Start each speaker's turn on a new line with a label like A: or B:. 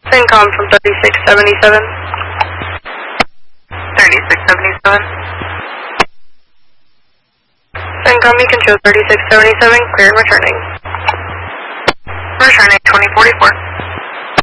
A: CENTCOM from 3677.
B: 3677.
A: CENTCOM, you can show 3677, clear and returning.
B: Returning 2044.